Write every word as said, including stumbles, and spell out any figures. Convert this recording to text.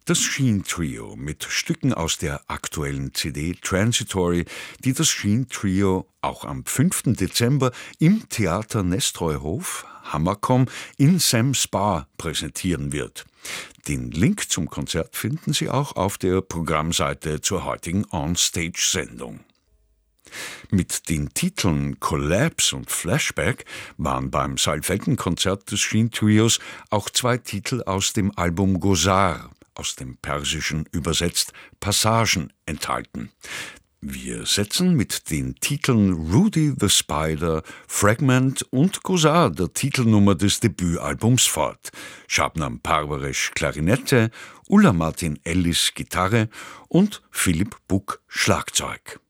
Das Sheen Trio mit Stücken aus der aktuellen C D Transitory, die das Sheen Trio auch am fünften Dezember im Theater Nestroyhof, Hammerkomm, in Sam's Bar präsentieren wird. Den Link zum Konzert finden Sie auch auf der Programmseite zur heutigen On-Stage-Sendung. Mit den Titeln Collapse und Flashback waren beim Saalfelden-Konzert des Sheen Trios auch zwei Titel aus dem Album Gozar, aus dem Persischen übersetzt Passagen, enthalten. Wir setzen mit den Titeln Rudy the Spider, Fragment und Gozar, der Titelnummer des Debütalbums, fort. Shabnam Parvaresh Klarinette, Ulla Martin Ellis Gitarre und Philipp Buck Schlagzeug.